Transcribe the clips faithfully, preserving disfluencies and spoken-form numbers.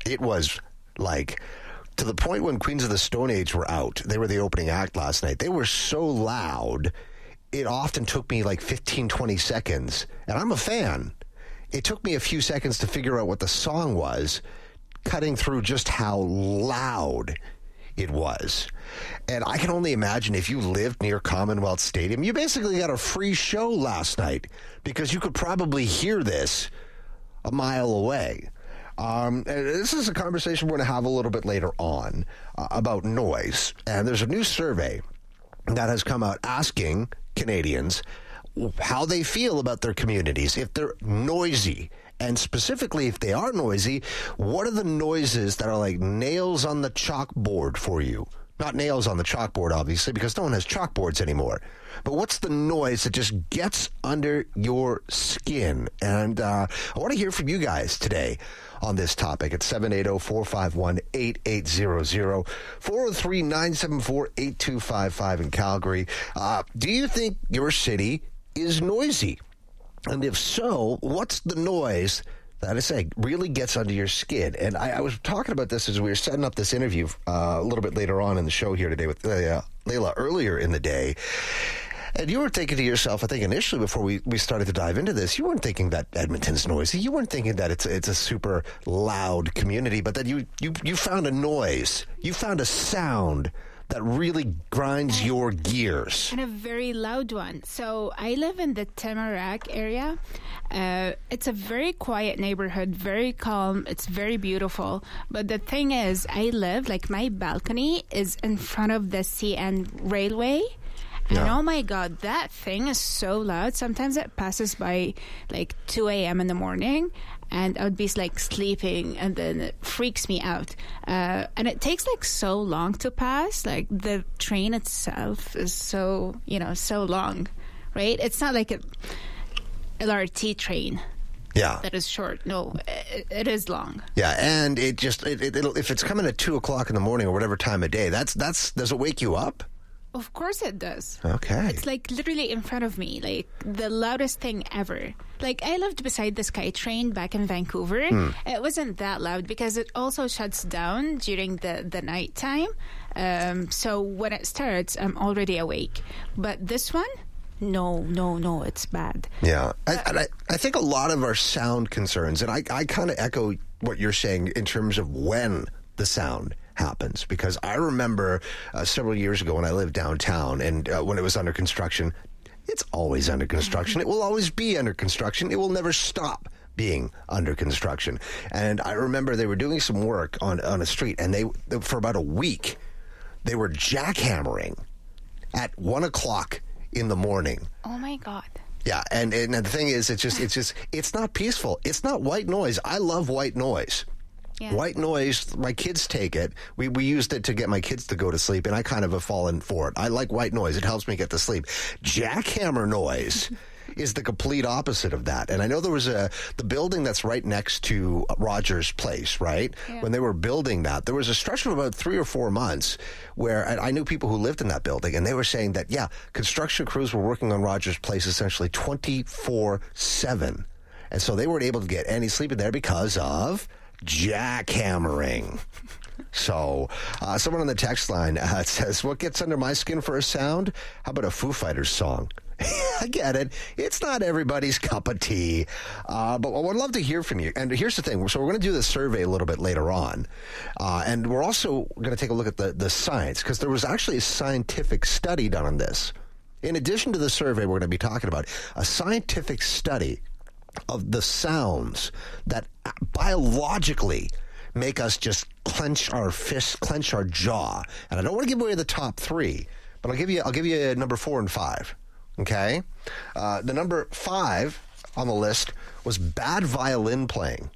It was like to the point when Queens of the Stone Age were out. They were the opening act last night. They were so loud, it often took me like fifteen, twenty seconds. And I'm a fan. It took me a few seconds to figure out what the song was, cutting through just how loud it was. And I can only imagine if you lived near Commonwealth Stadium, you basically got a free show last night because you could probably hear this a mile away. Um, and this is a conversation we're going to have a little bit later on uh, about noise. And there's a new survey that has come out asking Canadians how they feel about their communities, if they're noisy. And specifically, if they are noisy, what are the noises that are like nails on the chalkboard for you? Not nails on the chalkboard, obviously, because no one has chalkboards anymore. But what's the noise that just gets under your skin? And uh, I want to hear from you guys today on this topic at seven eight zero, four five one, eight eight zero zero, four oh three, nine seven four, eight two five five in Calgary. Uh, do you think your city is noisy? And if so, what's the noise that I say really gets under your skin? And I, I was talking about this as we were setting up this interview uh, a little bit later on in the show here today with uh, Layla earlier in the day. And you were thinking to yourself, I think initially before we, we started to dive into this, you weren't thinking that Edmonton's noisy. You weren't thinking that it's it's a super loud community, but that you, you, you found a noise. You found a sound that really grinds your gears. And a very loud one. So I live in the Tamarack area. Uh, it's a very quiet neighborhood, very calm. It's very beautiful. But the thing is, I live, like my balcony is in front of the C N Railway. And Yeah. oh my God, that thing is so loud. Sometimes it passes by like two a.m. in the morning. And I would be like sleeping, and then it freaks me out. Uh, and it takes like so long to pass. Like the train itself is so, you know, so long, right? It's not like a L R T train. Yeah. That is short. No, it, it is long. Yeah, and it just, it, it, it'll, if it's coming at two o'clock in the morning or whatever time of day, that's, that's, does it wake you up? Of course it does. Okay. It's like literally in front of me, like the loudest thing ever. Like I lived beside the SkyTrain back in Vancouver. Mm. It wasn't that loud because it also shuts down during the, the night time. Um, so when it starts, I'm already awake. But this one, no, no, no, it's bad. Yeah. I, and I, I think a lot of our sound concerns, and I, I kind of echo what you're saying in terms of when the sound happens, because I remember uh, several years ago when I lived downtown and uh, when it was under construction. It's always under construction. It will always be under construction. It will never stop being under construction. And I remember they were doing some work on, on a street, and they, for about a week, they were jackhammering at one o'clock in the morning. Oh my God. Yeah, and, and the thing is, it's just, it's just, it's not peaceful. It's not white noise. I love white noise. Yeah. White noise, my kids take it. We we used it to get my kids to go to sleep, and I kind of have fallen for it. I like white noise. It helps me get to sleep. Jackhammer noise is the complete opposite of that. And I know there was a, the building that's right next to Rogers Place, right? Yeah. When they were building that, there was a stretch of about three or four months where I, I knew people who lived in that building, and they were saying that, yeah, construction crews were working on Rogers Place essentially twenty-four seven. And so they weren't able to get any sleep in there because of jackhammering. So, uh, someone on the text line uh, says, what gets under my skin for a sound? How about a Foo Fighters song? I get it. It's not everybody's cup of tea. Uh, but I would love to hear from you. And here's the thing. So we're going to do the survey a little bit later on. Uh, and we're also going to take a look at the, the science, because there was actually a scientific study done on this. In addition to the survey we're going to be talking about, a scientific study of the sounds that biologically make us just clench our fists, clench our jaw. And I don't want to give away the top three, but I'll give you I'll give you number four and five. Okay? Uh, the number five on the list was bad violin playing.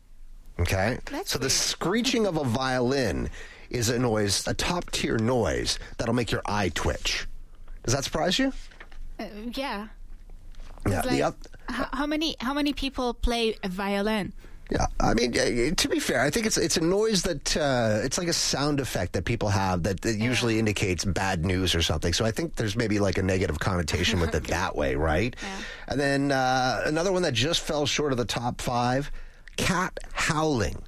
Okay? That's so the weird. screeching of a violin is a noise, a top tier noise that'll make your eye twitch. Does that surprise you? Uh, yeah. Yeah. It's like, the oth- how, how many how many people play a violin? Yeah, I mean, uh, to be fair, I think it's it's a noise that uh, it's like a sound effect that people have that, that usually Yeah. indicates bad news or something. So I think there's maybe like a negative connotation with it that way, right? Yeah. And then uh, another one that just fell short of the top five: cat howling.